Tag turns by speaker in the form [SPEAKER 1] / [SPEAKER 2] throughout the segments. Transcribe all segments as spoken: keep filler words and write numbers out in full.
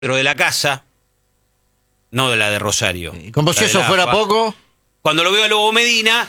[SPEAKER 1] pero de la casa, no de la de Rosario.
[SPEAKER 2] Y como si eso fuera poco.
[SPEAKER 1] Cuando lo veo a Lobo Medina,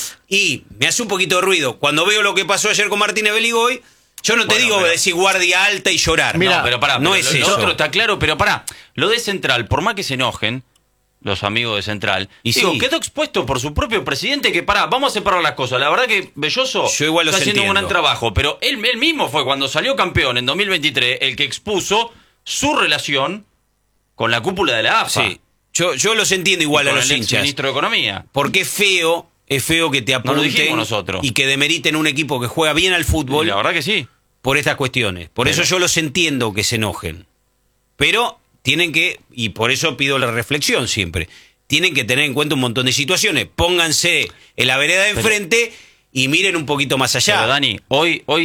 [SPEAKER 1] y me hace un poquito de ruido. Cuando veo lo que pasó ayer con Martínez Beligoy, yo no te
[SPEAKER 3] bueno,
[SPEAKER 1] digo
[SPEAKER 3] pero,
[SPEAKER 1] decir guardia alta y llorar.
[SPEAKER 3] Mira,
[SPEAKER 1] no,
[SPEAKER 3] pero pará,
[SPEAKER 1] no
[SPEAKER 3] pero
[SPEAKER 1] es
[SPEAKER 3] lo,
[SPEAKER 1] eso.
[SPEAKER 3] Lo otro está claro, pero pará. Lo de Central, por más que se enojen los amigos de Central,
[SPEAKER 1] y
[SPEAKER 3] digo,
[SPEAKER 1] sí.
[SPEAKER 3] quedó expuesto por su propio presidente que, pará, vamos a separar las cosas. La verdad que Belloso
[SPEAKER 1] yo igual
[SPEAKER 3] está haciendo
[SPEAKER 1] entiendo.
[SPEAKER 3] un gran trabajo, pero él, él mismo fue cuando salió campeón en dos mil veintitrés el que expuso su relación con la cúpula de la A F A.
[SPEAKER 1] Sí, yo, yo los entiendo igual
[SPEAKER 3] y
[SPEAKER 1] a
[SPEAKER 3] con
[SPEAKER 1] los
[SPEAKER 3] el
[SPEAKER 1] hinchas.
[SPEAKER 3] Ministro de Economía.
[SPEAKER 1] Porque es feo, es feo que te
[SPEAKER 3] No lo dijimos
[SPEAKER 1] apunten
[SPEAKER 3] nosotros.
[SPEAKER 1] y que demeriten un equipo que juega bien al fútbol.
[SPEAKER 3] Y la verdad que sí.
[SPEAKER 1] Por estas cuestiones. Por
[SPEAKER 3] Pero,
[SPEAKER 1] eso yo los entiendo que se enojen. Pero tienen que, y por eso pido la reflexión siempre, tienen que tener en cuenta un montón de situaciones. Pónganse en la vereda de enfrente y miren un poquito más allá.
[SPEAKER 3] Pero Dani, hoy, hoy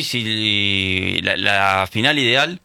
[SPEAKER 3] si la, la final ideal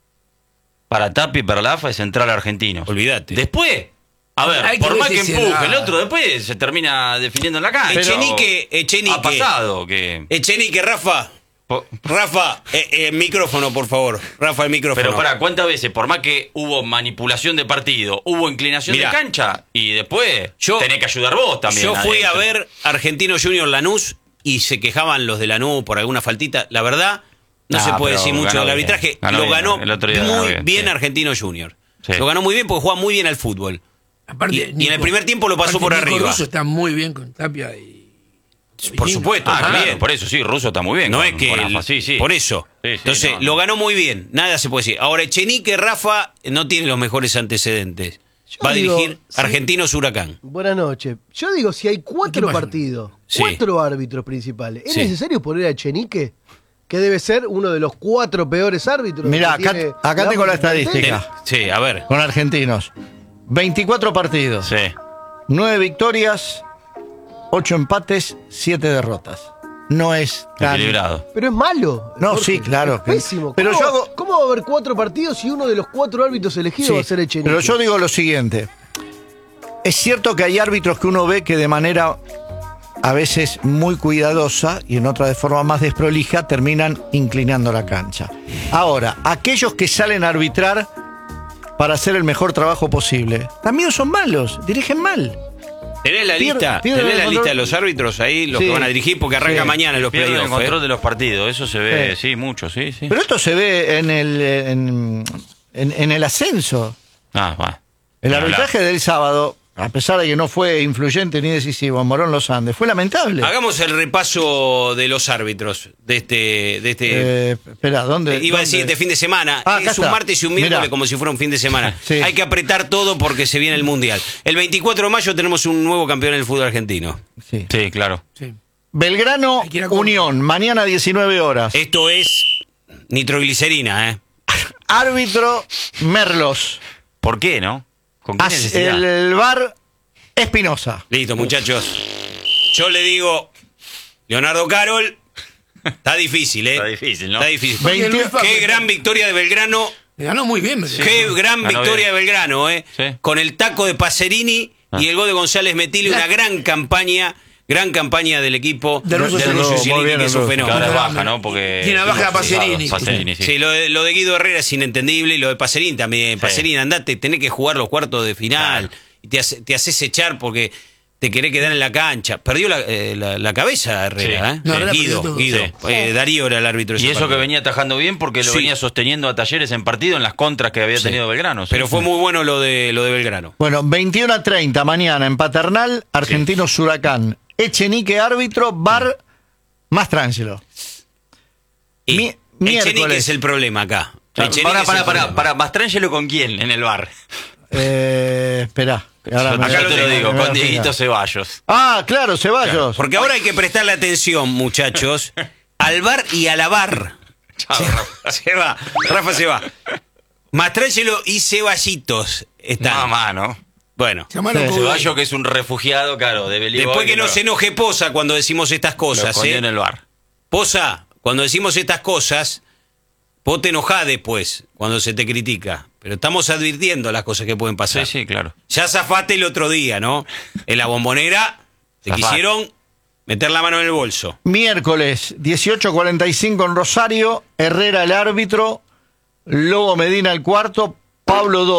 [SPEAKER 3] para Tapia y para la A F A es Central Argentinos.
[SPEAKER 1] Olvídate.
[SPEAKER 3] Después, a ver,
[SPEAKER 4] Hay
[SPEAKER 3] por
[SPEAKER 4] que
[SPEAKER 3] más que
[SPEAKER 4] ver si
[SPEAKER 3] empuje,
[SPEAKER 4] será.
[SPEAKER 3] el otro después se termina definiendo en la cancha.
[SPEAKER 1] Echenique,
[SPEAKER 3] O-
[SPEAKER 1] Echenique.
[SPEAKER 3] Ha pasado que...
[SPEAKER 1] Echenique, Rafa.
[SPEAKER 3] po-
[SPEAKER 1] Rafa, eh, eh, micrófono, por favor. Rafa, el micrófono.
[SPEAKER 3] Pero para, ¿cuántas veces? Por más que hubo manipulación de partido, hubo inclinación
[SPEAKER 1] Mirá,
[SPEAKER 3] de cancha, y después
[SPEAKER 1] yo-
[SPEAKER 3] tenés que ayudar vos también.
[SPEAKER 1] Yo fui a
[SPEAKER 3] adentro.
[SPEAKER 1] ver Argentino Junior Lanús y se quejaban los de Lanús por alguna faltita. La verdad, no
[SPEAKER 3] Ah,
[SPEAKER 1] se puede
[SPEAKER 3] pero
[SPEAKER 1] decir mucho
[SPEAKER 3] ganó
[SPEAKER 1] del
[SPEAKER 3] bien.
[SPEAKER 1] arbitraje.
[SPEAKER 3] Ganó
[SPEAKER 1] Lo
[SPEAKER 3] bien,
[SPEAKER 1] ganó
[SPEAKER 3] el otro día
[SPEAKER 1] muy
[SPEAKER 3] ganó
[SPEAKER 1] bien,
[SPEAKER 3] bien, sí.
[SPEAKER 1] Argentino Junior.
[SPEAKER 3] Sí.
[SPEAKER 1] Lo ganó muy bien porque juega muy bien al fútbol.
[SPEAKER 4] Aparte,
[SPEAKER 1] Y- y en
[SPEAKER 4] Nico-
[SPEAKER 1] el primer tiempo lo pasó
[SPEAKER 4] aparte,
[SPEAKER 1] por
[SPEAKER 4] Nico
[SPEAKER 1] arriba.
[SPEAKER 4] Russo está muy bien con Tapia y...
[SPEAKER 1] Por
[SPEAKER 4] y-
[SPEAKER 1] supuesto,
[SPEAKER 3] Ah,
[SPEAKER 1] también.
[SPEAKER 3] claro, por eso sí, Russo está muy bien.
[SPEAKER 1] No
[SPEAKER 3] con-
[SPEAKER 1] es que.
[SPEAKER 3] con A F A,
[SPEAKER 1] el-
[SPEAKER 3] sí, sí.
[SPEAKER 1] Por eso.
[SPEAKER 3] Sí, sí,
[SPEAKER 1] Entonces,
[SPEAKER 3] no,
[SPEAKER 1] lo
[SPEAKER 3] no.
[SPEAKER 1] ganó muy bien. Nada se puede decir. Ahora, Echenique, Rafa, no tiene los mejores antecedentes.
[SPEAKER 5] Yo
[SPEAKER 1] Va a
[SPEAKER 5] digo,
[SPEAKER 1] dirigir
[SPEAKER 5] sí.
[SPEAKER 1] Argentinos Huracán.
[SPEAKER 5] Buenas noches. Yo digo, si hay cuatro
[SPEAKER 4] pasa?
[SPEAKER 5] partidos,
[SPEAKER 1] Sí.
[SPEAKER 5] cuatro árbitros principales, ¿es
[SPEAKER 1] Sí.
[SPEAKER 5] necesario poner a Echenique? Que debe ser uno de los cuatro peores árbitros.
[SPEAKER 2] Mirá,
[SPEAKER 5] que
[SPEAKER 2] acá-
[SPEAKER 5] tiene
[SPEAKER 2] acá tengo la
[SPEAKER 5] África del
[SPEAKER 2] estadística.
[SPEAKER 5] Este.
[SPEAKER 1] Sí, a ver.
[SPEAKER 2] Con Argentinos. veinticuatro partidos.
[SPEAKER 3] Sí.
[SPEAKER 2] nueve victorias, ocho empates, siete derrotas. No es tan...
[SPEAKER 3] Equilibrado.
[SPEAKER 5] Pero es malo.
[SPEAKER 2] No,
[SPEAKER 5] Jorge,
[SPEAKER 2] sí, claro
[SPEAKER 5] es
[SPEAKER 2] que-
[SPEAKER 5] pésimo.
[SPEAKER 2] pero
[SPEAKER 5] ¿Cómo,
[SPEAKER 2] yo hago-
[SPEAKER 5] ¿Cómo va a haber cuatro partidos y uno de los cuatro árbitros elegidos
[SPEAKER 2] Sí,
[SPEAKER 5] va a ser Echenique?
[SPEAKER 2] pero yo digo lo siguiente. Es cierto que hay árbitros que uno ve que de manera a veces muy cuidadosa y en otra de forma más desprolija terminan inclinando la cancha. Ahora, aquellos que salen a arbitrar para hacer el mejor trabajo posible, también son malos, dirigen mal.
[SPEAKER 1] Tenés la
[SPEAKER 2] Pierde-
[SPEAKER 1] lista,
[SPEAKER 2] pierde
[SPEAKER 1] tenés
[SPEAKER 2] el
[SPEAKER 1] la
[SPEAKER 2] control.
[SPEAKER 1] lista de los árbitros ahí, los
[SPEAKER 2] Sí.
[SPEAKER 1] que van a dirigir, porque arranca
[SPEAKER 2] Sí.
[SPEAKER 1] mañana los
[SPEAKER 3] Pierde el
[SPEAKER 1] playoffs.
[SPEAKER 3] control
[SPEAKER 1] ¿eh?
[SPEAKER 3] de los partidos, eso se ve,
[SPEAKER 2] Sí.
[SPEAKER 3] sí, mucho, sí, sí.
[SPEAKER 2] Pero esto se ve en el, en, en- en el ascenso.
[SPEAKER 3] Ah, va.
[SPEAKER 2] El
[SPEAKER 3] Ni
[SPEAKER 2] arbitraje
[SPEAKER 3] hablar.
[SPEAKER 2] del sábado, a pesar de que no fue influyente ni decisivo en Morón Los Andes, fue lamentable.
[SPEAKER 1] Hagamos el repaso de los árbitros de este. De este
[SPEAKER 2] Eh, espera, ¿dónde?
[SPEAKER 1] Iba a decir
[SPEAKER 2] dónde?
[SPEAKER 1] este fin de semana.
[SPEAKER 2] Ah, acá
[SPEAKER 1] es un
[SPEAKER 2] está.
[SPEAKER 1] martes y un miércoles
[SPEAKER 2] Mirá.
[SPEAKER 1] como si fuera un fin de semana.
[SPEAKER 2] Sí.
[SPEAKER 1] Hay que apretar todo porque se viene el Mundial. El veinticuatro de mayo tenemos un nuevo campeón en el fútbol argentino.
[SPEAKER 2] Sí.
[SPEAKER 3] Sí, claro.
[SPEAKER 4] Sí.
[SPEAKER 2] Belgrano,
[SPEAKER 4] Hay que ir a comer.
[SPEAKER 2] Unión, mañana diecinueve horas.
[SPEAKER 1] Esto es nitroglicerina, ¿eh?
[SPEAKER 2] Árbitro, Merlos.
[SPEAKER 3] ¿Por qué, no? ¿Con qué
[SPEAKER 2] As-
[SPEAKER 3] necesidad?
[SPEAKER 2] el, el bar, Espinosa.
[SPEAKER 1] Listo, muchachos. Yo le digo, Leonardo Carol, está difícil, ¿eh?
[SPEAKER 3] Está difícil, ¿no?
[SPEAKER 1] Está difícil.
[SPEAKER 4] Porque
[SPEAKER 2] veinte-
[SPEAKER 4] Luis Fa-
[SPEAKER 1] Qué gran victoria de Belgrano.
[SPEAKER 4] Le ganó muy bien.
[SPEAKER 3] Sí.
[SPEAKER 1] Qué gran
[SPEAKER 3] Ganó
[SPEAKER 1] victoria
[SPEAKER 3] bien.
[SPEAKER 1] de Belgrano, ¿eh?
[SPEAKER 3] Sí.
[SPEAKER 1] Con el taco de Pacerini
[SPEAKER 3] Ah.
[SPEAKER 1] y el gol de González Metili, una gran campaña, gran campaña del equipo
[SPEAKER 4] De Russo
[SPEAKER 1] del
[SPEAKER 4] Cielini.
[SPEAKER 1] Russo
[SPEAKER 2] Muy
[SPEAKER 1] Cielini,
[SPEAKER 2] bien,
[SPEAKER 1] que es
[SPEAKER 2] el
[SPEAKER 1] un
[SPEAKER 2] Russo.
[SPEAKER 3] Que ahora
[SPEAKER 1] fenómeno.
[SPEAKER 3] es baja, ¿no? Porque...
[SPEAKER 4] Tiene baja a Pacerini.
[SPEAKER 3] Pacerini, sí.
[SPEAKER 1] Sí, lo de, lo de Guido Herrera es inentendible y lo de Pacerini también.
[SPEAKER 3] Sí.
[SPEAKER 1] Pacerini, andate, tenés que jugar los cuartos de final
[SPEAKER 3] Claro.
[SPEAKER 1] y te, hace- te haces echar porque te querés quedar en la cancha. Perdió la, eh, la, la cabeza Herrera,
[SPEAKER 3] Sí.
[SPEAKER 1] ¿eh?
[SPEAKER 4] No, Herrera
[SPEAKER 1] Guido,
[SPEAKER 4] perdió todo.
[SPEAKER 1] Guido.
[SPEAKER 3] Sí.
[SPEAKER 1] Eh, Darío era el árbitro de
[SPEAKER 3] Y
[SPEAKER 1] ese
[SPEAKER 3] eso que
[SPEAKER 1] partido.
[SPEAKER 3] venía atajando bien porque lo
[SPEAKER 1] Sí.
[SPEAKER 3] venía sosteniendo a Talleres en partido en las contras que había
[SPEAKER 1] Sí.
[SPEAKER 3] tenido Belgrano. sí.
[SPEAKER 1] Pero fue muy bueno lo de, lo de Belgrano.
[SPEAKER 2] Bueno, veintiuno a treinta mañana en Paternal, Argentinos Huracán. Echenique árbitro, bar Mastrangelo.
[SPEAKER 1] Y
[SPEAKER 2] Mi-
[SPEAKER 1] Echenique
[SPEAKER 2] miércoles.
[SPEAKER 1] es el problema acá.
[SPEAKER 3] Para,
[SPEAKER 1] Echenique
[SPEAKER 3] para,
[SPEAKER 1] es
[SPEAKER 3] para,
[SPEAKER 1] el
[SPEAKER 3] para,
[SPEAKER 1] problema.
[SPEAKER 3] para, Mastrangelo con quién en el bar.
[SPEAKER 2] Eh, espera. ahora
[SPEAKER 3] Yo,
[SPEAKER 2] me-
[SPEAKER 3] yo te lo
[SPEAKER 1] tengo,
[SPEAKER 3] digo,
[SPEAKER 2] me voy a
[SPEAKER 3] con
[SPEAKER 2] fijar.
[SPEAKER 3] Dieguito Ceballos.
[SPEAKER 2] Ah, claro, Ceballos.
[SPEAKER 1] Porque ahora hay que prestarle atención, muchachos, al bar y a la bar.
[SPEAKER 3] Chao, Rafa.
[SPEAKER 1] Se va, Rafa se va. Mastrangelo y Ceballitos están.
[SPEAKER 3] Nada más, ¿no?
[SPEAKER 1] Bueno,
[SPEAKER 4] Llamaron
[SPEAKER 2] Sí.
[SPEAKER 4] como-
[SPEAKER 3] Ceballos que es un refugiado, claro, de Beligoy.
[SPEAKER 1] después que no se enoje Poza cuando decimos estas
[SPEAKER 3] lo
[SPEAKER 1] cosas,
[SPEAKER 3] escondió
[SPEAKER 1] ¿eh?
[SPEAKER 3] en el bar.
[SPEAKER 1] Poza, cuando decimos estas cosas, vos te enojás después cuando se te critica. Pero estamos advirtiendo las cosas que pueden pasar.
[SPEAKER 3] Sí, sí, claro.
[SPEAKER 1] Ya zafaste el otro día, ¿no? En la Bombonera te
[SPEAKER 3] Zafate.
[SPEAKER 1] quisieron meter la mano en el bolso.
[SPEAKER 2] Miércoles, dieciocho cuarenta y cinco en Rosario, Herrera el árbitro, Lobo Medina el cuarto, Pablo